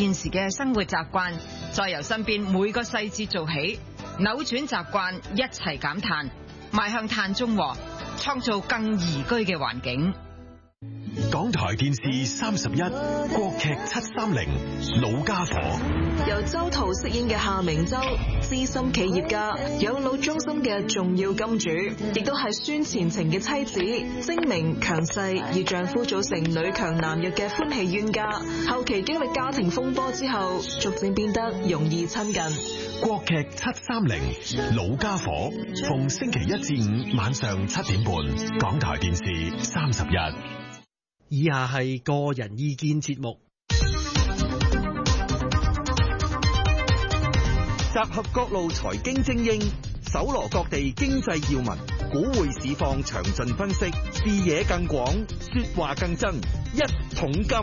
現時嘅生活習慣，再由身邊每個細節做起，扭轉習慣，一齊減碳，邁向碳中和，創造更宜居嘅環境。 港台電視31國劇730老家伙， 由周濤飾演嘅夏明洲，資深企業家，養老中心嘅重要金主，亦都係孫前程嘅妻子，精明強勢，以丈夫組成女強男弱嘅歡喜冤家。後期經歷家庭風波之後，逐漸變得容易親近。 國劇730老家伙，逢星期1至5晚上7點半，港台電視31。 以下係個人意見節目， 集合各路財經精英，搜羅各地經濟要聞，股匯市況詳盡分析，視野更廣，說話更真，一桶金。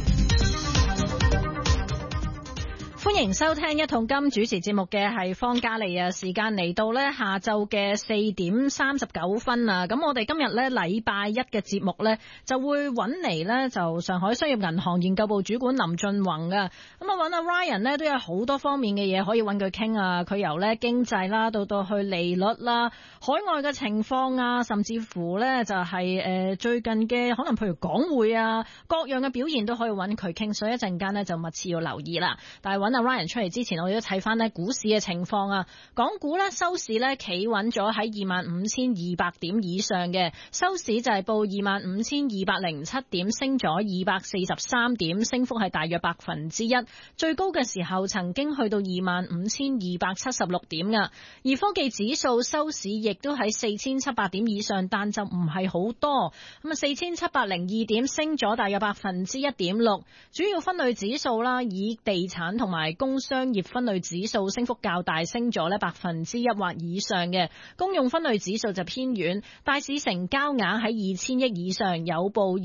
歡迎收聽一桶金，主持節目嘅係方嘉莉啊，時間嚟到呢下晝嘅4點39分啊，咁我哋今日呢禮拜一嘅節目呢就會揾嚟呢就上海商業銀行研究部主管林俊宏噶，咁啊揾阿 Ryan 呢都有好多方面嘅嘢可以揾佢傾啊，佢由呢經濟啦到去利率啦，海外嘅情況啊，甚至乎呢就係最近嘅可能譬如港匯啊各樣嘅表現都可以揾佢傾，所以一陣間呢就密切要留意啦。但係揾Ryan 出嚟之前，我哋都睇翻呢股市嘅情況啊。港股呢收市呢企穩咗喺25,200點以上嘅，收市就係報25,207點，升咗243點，升幅係大約1%。最高嘅時候曾經去到25,276點噶。而科技指數收市亦都喺4,700點以上，但就唔係好多。咁啊，4,702點升咗大約1.6%。主要分類指數啦，以地產同埋工商業分類指數升幅較大，升咗呢1%或以上嘅。公用分類指數就偏軟，大市成交額喺2,000億以上，有報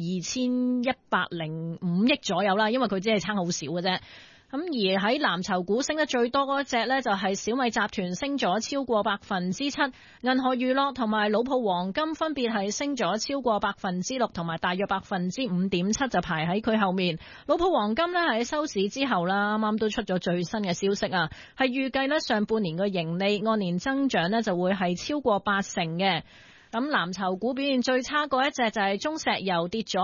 2,105億左右啦，因為佢只係差好少嘅啫。咁而喺藍籌股升得最多嗰隻呢，就係小米集團，升咗超過7%，銀河娛樂同埋老鋪黃金分別係升咗超過6%同埋大約5.7%，就排喺佢後面。老鋪黃金呢喺收市之後啦，啱啱都出咗最新嘅消息啊，係預計呢上半年嘅盈利按年增長呢就會係超過8%嘅。咁藍籌股表現最差嗰一隻就係中石油，跌咗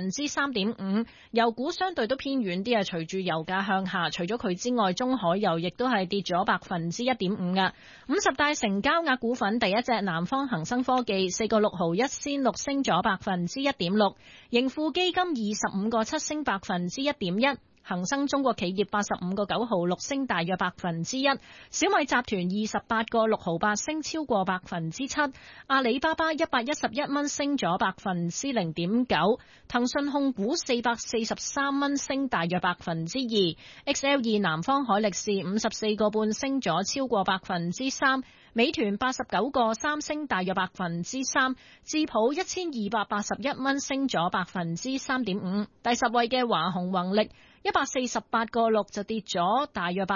3.5%，油股相對都偏軟啲啊。隨住油價向下，除咗佢之外，中海油亦都係跌咗1.5%噶。50大成交額股份第一隻南方恒生科技4個6毫1仙6，升咗1.6%，盈富基金25個7升1.1%。恒生中國企業85個9毫6升大約1%，小米集團28個6毫8升超過7%，阿里巴巴111蚊升咗0.9%，騰訊控股443蚊升大約2%，XL2南方海力士54個半升咗超過3%，美團89個3升大約3%，智普1281蚊升咗3.5%，第10位嘅華虹宏力148個6就跌咗大約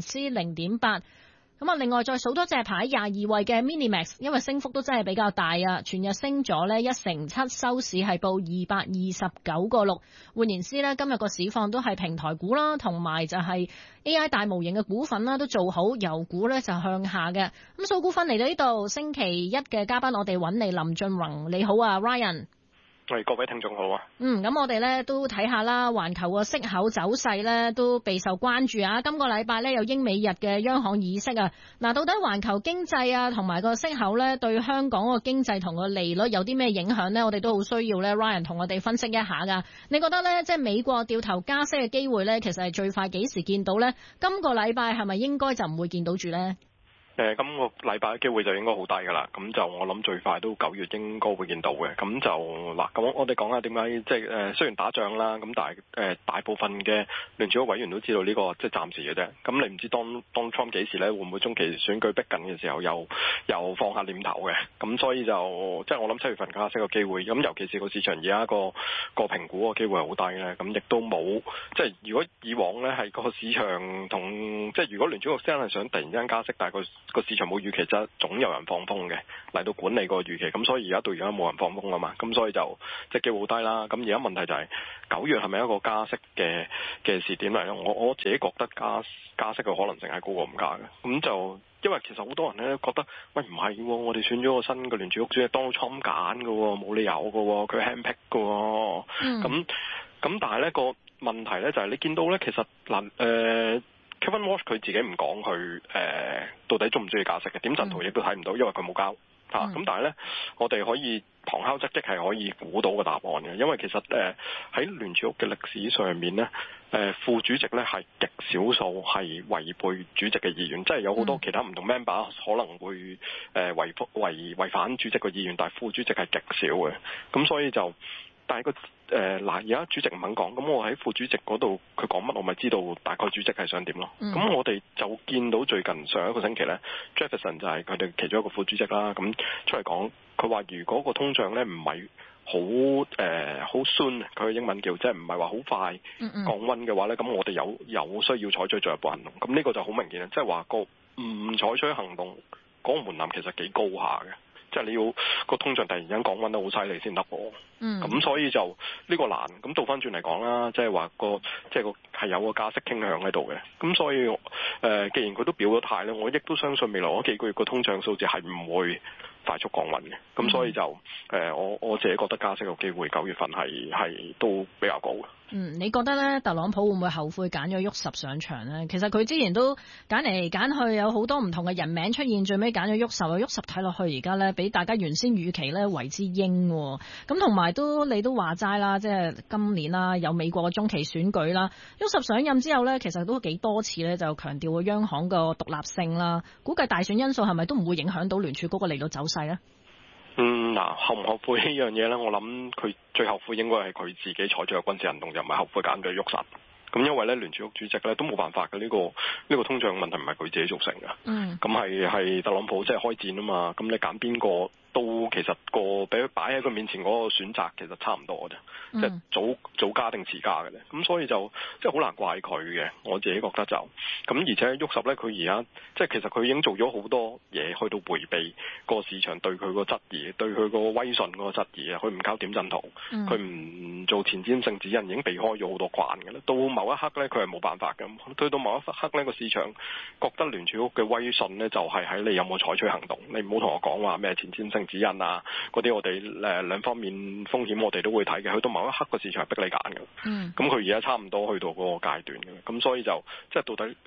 0.8%。咁啊，另外再數多隻牌22位嘅 Minimax， 因為升幅都真係比較大啊，全日升咗呢1成7，收市係報229個6。換言之呢，今日個市況都係平台股啦，同埋就係 AI 大模型嘅股份啦都做好，油股呢就向下嘅。咁數股份嚟到呢度，星期一嘅嘉賓我哋揾你林俊宏，你好啊 Ryan。 各位聽眾好啊。 咁我哋咧都睇下啦，環球個息口走勢咧都備受關注啊。今個禮拜咧有英美日嘅央行議息啊。嗱，到底環球經濟啊同埋個息口咧對香港個經濟同個利率有啲咩影響呢？我哋都好需要咧 Ryan 同我哋分析一下噶。你覺得咧即係美國掉頭加息嘅機會咧，其實係最快幾時見到呢？今個禮拜係咪應該就唔會見到住呢？ 今個禮拜嘅機會就應該好大㗎啦，咁就我諗最快都9月應該會見到嘅。咁就嗱，咁我哋講下點解即係雖然打仗啦，咁但係大部分嘅聯儲局委員都知道呢個即係暫時嘅啫。咁你唔知當 Trump 幾時咧會唔會中期選舉逼近嘅時候又放下念頭嘅。咁所以就即係我諗7月份加息嘅機會，咁尤其是個市場而家個評估個機會係好低咧。咁亦都冇即係如果以往咧係個市場同即係如果聯儲局真係想突然之間加息，但係個個市場冇預期，就總有人放風嘅嚟到管理個預期。咁所以而家到而家冇人放風啊嘛，咁所以就即係機會好低啦。咁而家問題就係9月係咪一個加息嘅時點嚟咧？我自己覺得加息嘅可能性係高過唔加嘅。咁就因為其實好多人咧覺得，喂唔係喎，我哋選咗個新嘅聯儲局主席 Donald Trump 揀嘅喎，冇理由嘅喎，佢 handpick 嘅喎。咁但係咧個問題咧就係你見到咧，其實Kevin Walsh 佢自己唔講佢到底中唔中意加息嘅，點陣圖亦都睇唔到，因為佢冇交嚇。咁但係咧，我哋可以旁敲側擊係可以估到個答案嘅，因為其實喺聯儲局嘅歷史上面咧，副主席咧係極少數係違背主席嘅意願，即係有好多其他唔同 member 可能會違反主席嘅意願，但係副主席係極少嘅，咁所以就。但係而家主席唔肯講，咁我喺副主席嗰度佢講乜，我咪知道大概主席係想點咯。咁我哋就見到最近上一個星期咧 Jefferson 就係佢哋其中一個副主席啦，咁出嚟講，佢話如果個通脹咧唔係好 soon， 佢嘅英文叫即係唔係話好快降溫嘅話咧，咁我哋有需要採取進一步行動。咁呢個就好明顯啦，即係話個唔採取行動嗰個門檻其實幾高下嘅。即係你要個通脹突然間降溫得好犀利先得喎，咁所以就呢個難。咁倒翻轉嚟講啦，即係話即係係有個加息傾向喺度嘅。咁所以既然佢都表咗態咧，我亦都相信未來嗰幾個月個通脹數字係唔會快速降溫嘅。咁所以就我自己覺得加息嘅機會9月份係都比較高嘅。 你覺得咧，特朗普會唔會後悔揀咗沃什上場咧？其實佢之前都揀嚟揀去，有好多唔同嘅人名出現，最尾揀咗沃什。沃什睇落去而家咧，比大家原先預期咧為之鷹。咁同埋你都話齋啦，即係今年啦，有美國嘅中期選舉啦。沃什上任之後咧，其實都幾多次咧就強調個央行個獨立性啦。估計大選因素係咪都唔會影響到聯儲局嘅利率走勢咧？ 後唔後悔呢樣嘢咧？我諗佢最後悔應該係佢自己採取嘅軍事行動，就唔係後悔揀咗沃什。咁因為咧聯儲局主席咧都冇辦法嘅，呢個通脹問題唔係佢自己造成嘅。咁係特朗普即係開戰啊嘛。咁你揀邊個都其實俾佢擺喺佢面前嗰個選擇其實差唔多嘅啫，即係早加定遲加嘅啫。咁所以就即係好難怪佢嘅，我自己覺得就咁。而且沃什咧，佢而家即係其實佢已經做咗好多嘢去到迴避個市場對佢個質疑，對佢個威信嗰個質疑啊。佢唔交點陣圖，佢唔做前瞻性指引，已經避開咗好多關嘅啦。到某一刻咧，佢係冇辦法嘅。去到某一刻咧，個市場覺得聯儲局嘅威信咧就係喺你有冇採取行動。你唔好同我講話咩前瞻性指引啊，嗰啲我哋兩方面風險我哋都會睇嘅。去到某一刻個市場係逼你揀嘅，咁佢而家差唔多去到嗰個階段嘅，咁所以就即係到底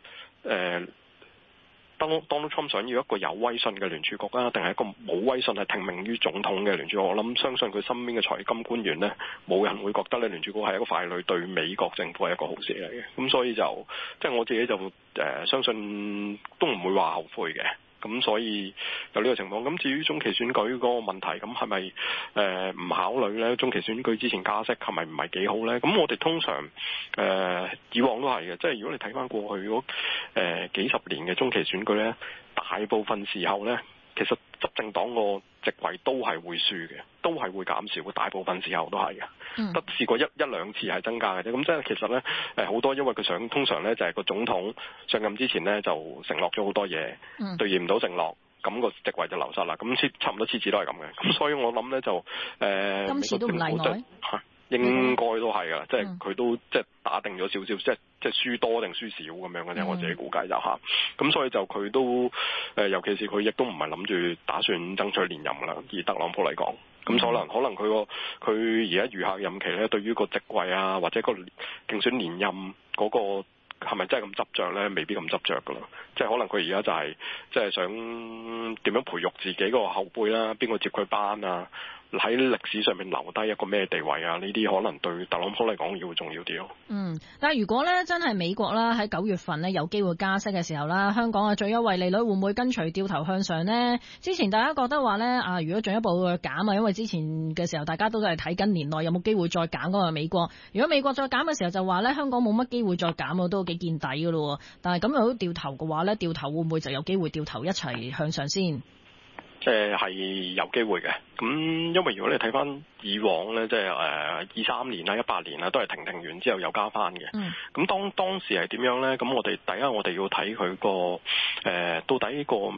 Donald Trump 想要一個有威信嘅聯儲局啊，定係一個冇威信係聽命於總統嘅聯儲局？我諗相信佢身邊嘅財金官員呢，冇人會覺得咧聯儲局係一個傀儡，對美國政府係一個好事嚟嘅。咁所以就即係我自己就相信都唔會話後悔嘅。咁所以有呢個情況。咁至於中期選舉嗰個問題，咁係咪唔考慮呢？中期選舉之前加息係咪唔係幾好呢？咁我哋通常以往都係嘅，即係如果你睇翻過去嗰幾十年嘅中期選舉呢，大部分時候呢，其實執政黨個席位都係會輸嘅，都係會減少嘅，大部分時候都係嘅，得試過一兩次係增加嘅啫。咁即係其實呢，好多因為佢通常呢就係個總統上任之前呢就承諾咗好多嘢，兌現唔到承諾，咁個席位就流失啦。咁差唔多次次都係咁嘅。咁所以我諗呢就今次都唔例外。 應該都係噶，即係佢都即係打定咗少少，即係輸多定輸少咁樣嘅啫。我自己估計就嚇，咁所以就佢都尤其是佢亦都唔係諗住打算爭取連任啦。以特朗普嚟講，咁可能佢而家餘下任期咧，對於個職位啊或者個競選連任嗰個係咪真係咁執着咧？未必咁執着噶啦。即係可能佢而家就係即係想點樣培育自己個後輩啦，邊個接佢班啊？喺歷史上面留低一個咩地位啊？呢啲可能對特朗普嚟講要重要啲咯。 但係如果咧真係美國啦喺9月份咧有機會加息嘅時候啦，香港嘅最優惠利率會唔會跟隨掉頭向上呢？之前大家覺得話咧如果進一步減啊，因為之前嘅時候大家都係睇緊年內有冇機會再減嗰個美國。如果美國再減嘅時候就話咧香港冇乜機會再減，都幾見底噶咯。但係咁如果掉頭嘅話咧，掉頭會唔會就有機會掉頭一齊向上先？ 係有機會嘅，咁因為如果你睇翻以往咧，即係23年啦、18年啦，都係停完之後又加翻嘅。咁當時係點樣咧？咁我哋第一我哋要睇佢個到底個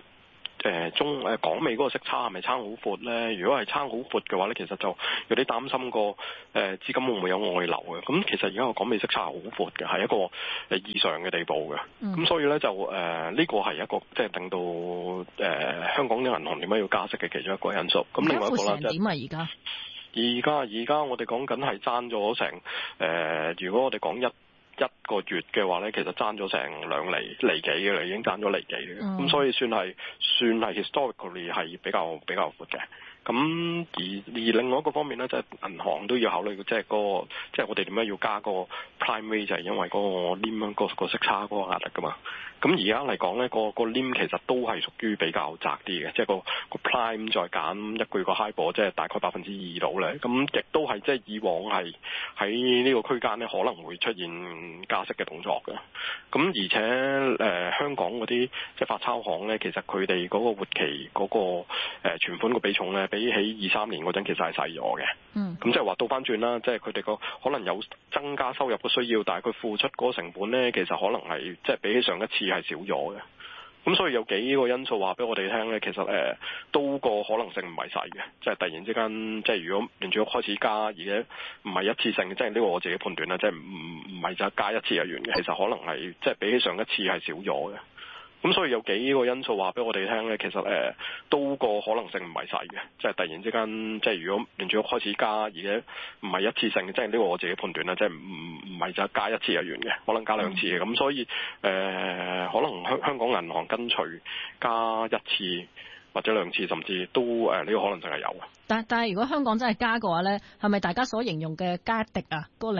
港美嗰個息差係咪差好闊咧？如果係差好闊嘅話咧，其實就有啲擔心個資金會唔會有外流嘅。咁其實而家個港美息差係好闊嘅，係一個異常嘅地步嘅。咁所以咧就呢個係一個即係令到香港啲銀行點解要加息嘅其中一個因素。咁另外一個啦點啊而家我哋講緊係爭咗成如果我哋講一個月嘅話咧，其實爭咗成2厘幾嘅啦，已經爭咗厘幾嘅。咁所以算係 historically 係比較闊嘅。咁而另外一個方面咧，即係銀行都要考慮，即係我哋點解要加個 prime rate， 就係因為嗰個 NIM 個息差嗰個壓力噶嘛。咁而家嚟講咧，個 NIM 其實都係屬於比較窄啲嘅，即係個 prime 再減一個月個 HIBOR，即係大概2%度咧。咁亦都係即係以往係喺呢個區間咧，可能會出現加息嘅動作嘅。咁而且香港嗰啲即係發鈔行咧，其實佢哋嗰個活期嗰個存款個比重咧，比起23年嗰陣其實係細咗嘅。咁即係話倒翻轉啦，即係佢哋個可能有增加收入嘅需要，但係佢付出嗰個成本咧，其實可能係即係比起上一次係少咗嘅。咁所以有幾個因素話俾我哋聽咧，其實都個可能性唔係細嘅，即係突然之間，即係如果聯儲局開始加，而且唔係一次性，即係呢個我自己判斷啦，即係唔係就加一次就完嘅，其實可能係即係比起上一次係少咗嘅。咁所以有幾個因素話俾我哋聽咧，其實都個可能性唔係細嘅，即係突然之間，即係如果聯儲局開始加，而且唔係一次性，即係呢個我自己判斷啦，即係唔係就加一次就完嘅，可能加2次嘅。咁所以可能香港銀行跟隨加一次或者2次，甚至都呢個可能性係有嘅。 但係如果香港真係加嘅話咧，係咪大家所形容嘅加息啊？嗰個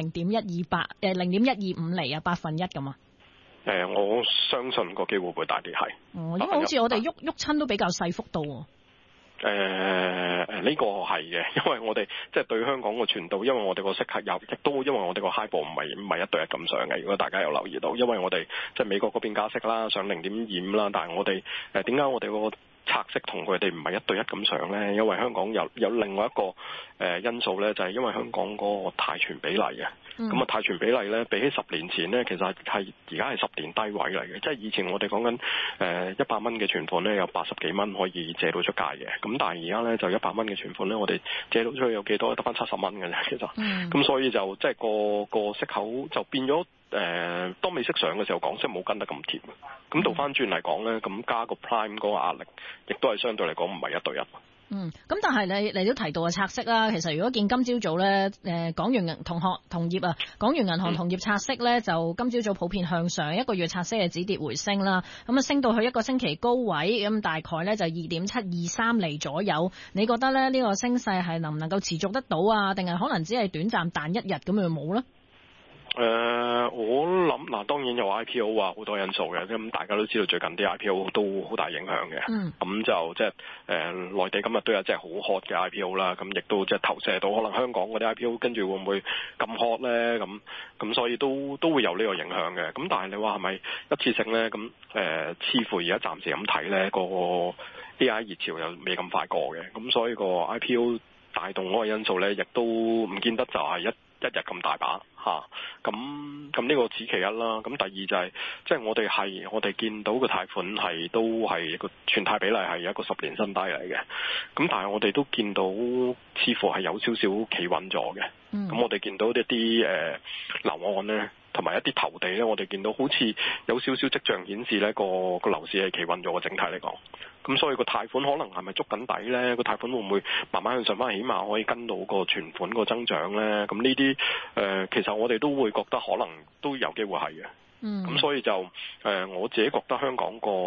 0.125厘啊，1/8咁啊？ 我相信個機會會大啲係。 因為好似我哋喐親都比較細幅度喎。 呢個係嘅，因為我哋即係對香港個傳導，因為我哋個息口亦都因為我哋個 HIBOR 唔係1對1咁上嘅。如果大家有留意到，因為我哋即係美國嗰邊加息啦，上0.25啦，但係我哋點解我哋個拆息同佢哋唔係1對1咁上咧？因為香港有另外一個因素咧，就係因為香港嗰個貸存比例嘅。咁貸存比例咧，比起10年前咧，其實係而家係10年低位嚟嘅。即係以前我哋講緊100蚊嘅存款咧，有80幾蚊可以借到出街嘅。咁但係而家咧就100蚊嘅存款咧，我哋借到出去有幾多？得翻70蚊嘅啫，其實。咁所以就即係個息口就變咗。當美息上嘅時候，港息冇跟得咁貼。咁倒翻轉嚟講咧，咁加個 prime 嗰個壓力，亦都係相對嚟講唔係1對1。 咁但係你都提到嘅拆息啦，其實如果見今朝早咧，港元同業港元銀行同業拆息咧，就今朝早普遍向上，一個月拆息係止跌回升啦，咁啊升到去一個星期高位，咁大概咧就2.723厘左右。你覺得咧呢個升勢係能唔能夠持續得到啊？定係可能只係短暫彈一日咁就冇咧？ 我諗嗱，當然有 IPO 啊，好多因素嘅。咁大家都知道最近啲 IPO 都好大影響嘅。咁就即係內地今日都有隻好 hot 嘅 IPO 啦。咁亦都即係投射到可能香港嗰啲 IPO 跟住會唔會咁 hot 咧？咁所以都會有呢個影響嘅。咁但係你話係咪一次性咧？咁似乎而家暫時咁睇咧，個 AI 熱潮又未咁快過嘅。咁所以個 IPO 帶動嗰個因素咧，亦都唔見得就係一日咁大把嚇，咁呢個此其一啦。咁第二就係即係我哋見到個貸款係都係一個存貸比例係一個10年新低嚟嘅。咁但係我哋都見到似乎係有少少企穩咗嘅。咁我哋見到一啲樓案咧，同埋一啲投地咧，我哋見到好似有少少跡象顯示咧，個樓市係企穩咗嘅，整體嚟講。咁所以個貸款可能係咪捉緊底咧？個貸款會唔會慢慢向上翻，起碼可以跟到個存款個增長咧？咁呢啲其實我哋都會覺得可能都有機會係嘅。咁所以就我自己覺得香港個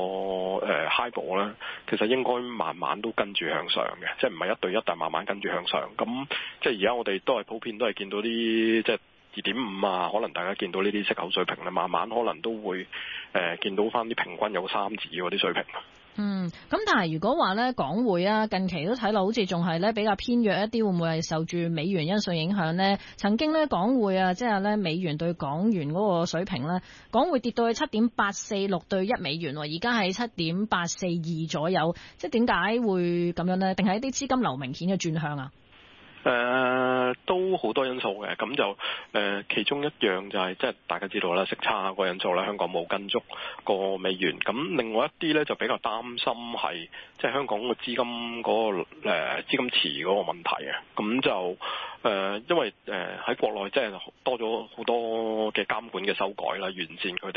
HIBOR 咧，其實應該慢慢都跟住向上嘅，即係唔係1對1，但係慢慢跟住向上。咁即係而家我哋都係普遍都係見到啲即係2.5啊，可能大家見到呢啲息口水平咧，慢慢可能都會見到翻啲平均有3字嗰啲水平。 咁但係如果話咧港匯啊，近期都睇落好似仲係咧比較偏弱一啲，會唔會係受住美元因素影響呢？曾經咧港匯啊，即係咧美元對港元嗰個水平咧，港匯跌到去7.846對1美元，而家係7.842左右，即係點解會咁樣呢？定係一啲資金流明顯嘅轉向啊？ 都好多因素嘅，咁就其中一樣就係即係大家知道啦，息差個因素啦，香港冇跟足個美元，咁另外一啲咧就比較擔心係即係香港個資金嗰個資金池嗰個問題啊，咁就因為喺國內即係多咗好多嘅監管嘅修改啦，完善佢哋